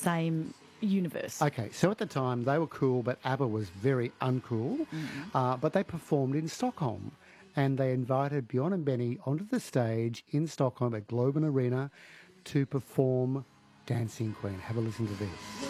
same universe. Okay, so at the time they were cool, but ABBA was very uncool. But they performed in Stockholm, and they invited Bjorn and Benny onto the stage in Stockholm at Globen Arena to perform Dancing Queen. Have a listen to this.